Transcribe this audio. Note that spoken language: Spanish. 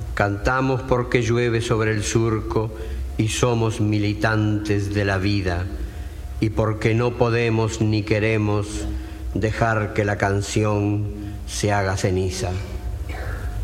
Cantamos porque llueve sobre el surco y somos militantes de la vida, y porque no podemos ni queremos dejar que la canción se haga ceniza.